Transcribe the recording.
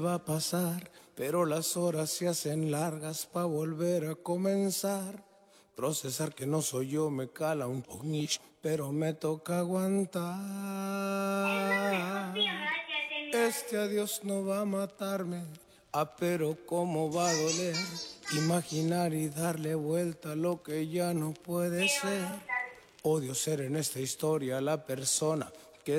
va a pasar, pero las horas se hacen largas pa' volver a comenzar. Procesar que no soy yo me cala un poquillo, pero me toca aguantar. Este adiós no va a matarme, pero cómo va a doler. Imaginar y darle vuelta a lo que ya no puede ser. Odio ser en esta historia la persona